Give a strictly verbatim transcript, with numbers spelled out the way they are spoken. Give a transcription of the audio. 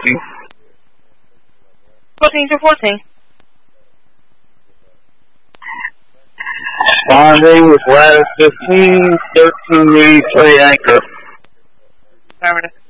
fourteen. fourteen to fourteen. Responding with lattice fifteen, thirteen eighty-three anchor. Affirmative.